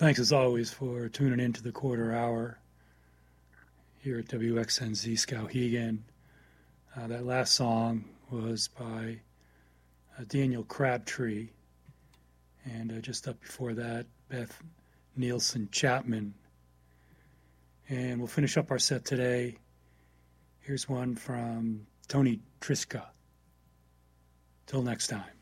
Thanks as always for tuning in to the quarter hour here at WXNZ Skowhegan. That last song was by Daniel Crabtree, and just up before that, Beth Nielsen Chapman. And we'll finish up our set today. Here's one from Tony Triska. Till next time.